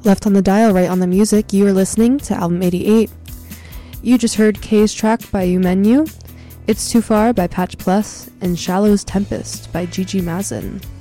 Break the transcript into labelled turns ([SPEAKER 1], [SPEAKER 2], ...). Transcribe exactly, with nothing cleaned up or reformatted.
[SPEAKER 1] Left on the dial, right on the music. You are listening to Album eighty-eight. You just heard K's track by Umenu, It's Too Far by Patch Plus, and Shallow's Tempest by Gigi Mazin.